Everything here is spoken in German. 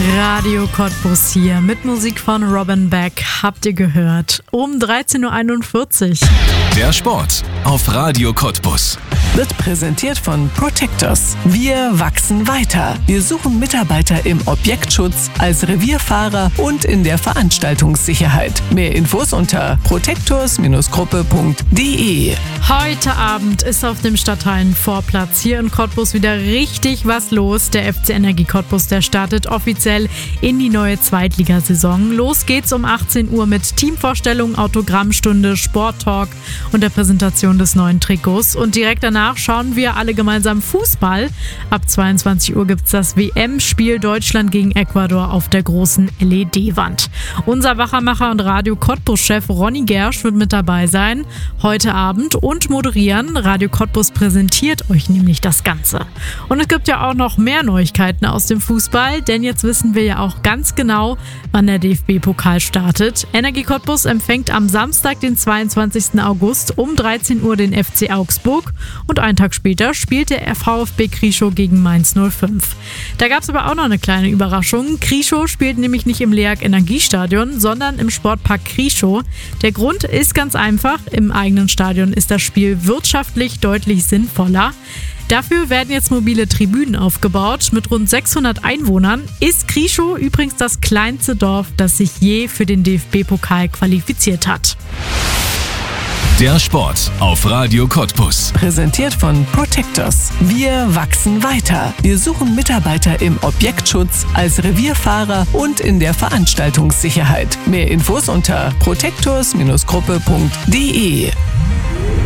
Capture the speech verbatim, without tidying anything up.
Radio Cottbus hier mit Musik von Robin Beck, habt ihr gehört, um dreizehn Uhr einundvierzig. Der Sport auf Radio Cottbus. Wird präsentiert von Protectors. Wir wachsen weiter. Wir suchen Mitarbeiter im Objektschutz, als Revierfahrer und in der Veranstaltungssicherheit. Mehr Infos unter protectors Gruppe punkt de. Heute Abend ist auf dem Stadthallenvorplatz hier in Cottbus wieder richtig was los. Der F C Energie Cottbus, der startet offiziell in die neue Zweitligasaison. Los geht's um achtzehn Uhr mit Teamvorstellung, Autogrammstunde, Sporttalk und der Präsentation des neuen Trikots. Und direkt danach schauen wir alle gemeinsam Fußball. Ab zweiundzwanzig Uhr gibt's das W M-Spiel Deutschland gegen Ecuador auf der großen L E D-Wand. Unser Wachermacher und Radio Cottbus-Chef Ronny Gersch wird mit dabei sein heute Abend und moderieren. Radio Cottbus präsentiert euch nämlich das Ganze. Und es gibt ja auch noch mehr Neuigkeiten aus dem Fußball, denn jetzt wissen wir ja auch ganz genau, wann der D F B-Pokal startet. Energie Cottbus empfängt am Samstag, den zweiundzwanzigsten August um dreizehn Uhr den F C Augsburg und einen Tag später spielt der VfB Krieschow gegen Mainz null fünf. Da gab es aber auch noch eine kleine Überraschung. Krieschow spielt nämlich nicht im LEAG Energiestadion, sondern im Sportpark Krieschow. Der Grund ist ganz einfach, im eigenen Stadion ist das Spiel wirtschaftlich deutlich sinnvoller. Dafür werden jetzt mobile Tribünen aufgebaut. Mit rund sechshundert Einwohnern ist Krieschow übrigens das kleinste Dorf, das sich je für den D F B-Pokal qualifiziert hat. Der Sport auf Radio Cottbus. Präsentiert von Protectors. Wir wachsen weiter. Wir suchen Mitarbeiter im Objektschutz, als Revierfahrer und in der Veranstaltungssicherheit. Mehr Infos unter protectors Gruppe punkt de.